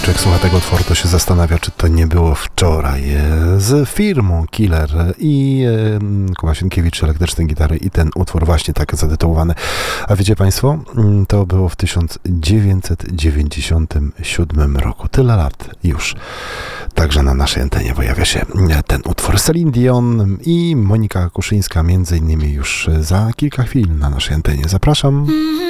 człowiek słucha tego utworu, to się zastanawia, czy to nie było wczoraj z firmą Killer i Kuba Sienkiewicz, elektryczne gitary i ten utwór właśnie tak zatytułowany. A wiecie Państwo, to było w 1997 roku. Tyle lat już. Także na naszej antenie pojawia się ten utwór. Celine Dion i Monika Kuszyńska między innymi już za kilka chwil na naszej antenie. Zapraszam.